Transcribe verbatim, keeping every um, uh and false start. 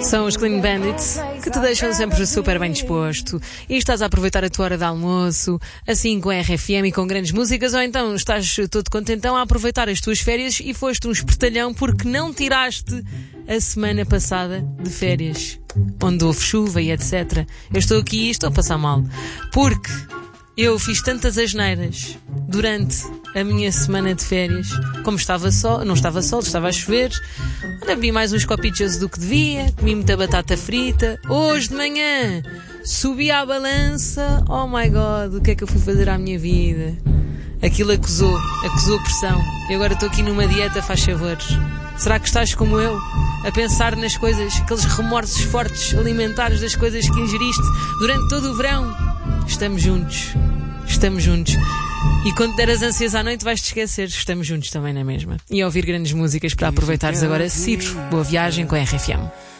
São os Clean Bandits, que te deixam sempre super bem disposto e estás a aproveitar a tua hora de almoço, assim com a R F M e com grandes músicas, ou então estás todo contentão a aproveitar as tuas férias e foste um espertalhão porque não tiraste a semana passada de férias, onde houve chuva e etcétera. Eu estou aqui e estou a passar mal, porque eu fiz tantas asneiras durante a minha semana de férias, como estava sol, não estava sol, estava a chover. Bebi mais uns copichos do que devia, comi muita batata frita. Hoje de manhã subi à balança. Oh my God, o que é que eu fui fazer à minha vida? Aquilo acusou, acusou pressão. E agora estou aqui numa dieta, faz favores. Será que estás como eu, a pensar nas coisas, aqueles remorsos fortes alimentares das coisas que ingeriste durante todo o verão? Estamos juntos, estamos juntos. E quando der as ânsias à noite vais-te esquecer. Estamos juntos também na mesma. E a ouvir grandes músicas para aproveitares agora. Ciro, boa viagem com a R F M.